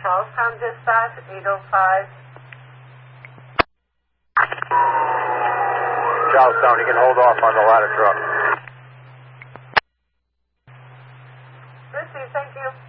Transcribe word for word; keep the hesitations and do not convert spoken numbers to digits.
Charlestown Dispatch, eight oh five. Charlestown, you can hold off on the ladder truck. Received, thank you.